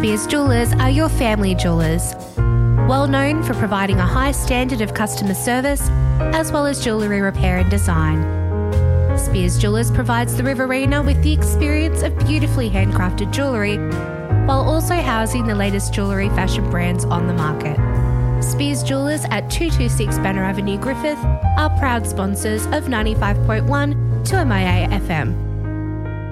Spears Jewellers are your family jewellers. Well known for providing a high standard of customer service, as well as jewellery repair and design. Spears Jewellers provides the Riverina with the experience of beautifully handcrafted jewellery, while also housing the latest jewellery fashion brands on the market. Spears Jewellers at 226 Banner Avenue, Griffith, are proud sponsors of 95.1 2MIA FM.